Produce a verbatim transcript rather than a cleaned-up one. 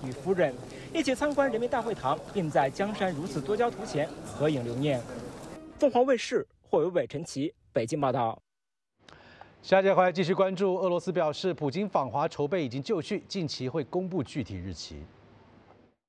与夫人，一起参观人民大会堂，并在江山如此多焦图前合影留念。凤凰卫视霍伟伟、陈奇北京报道。 下节回来继续关注，俄罗斯表示，普京访华筹备已经就绪，近期会公布具体日期。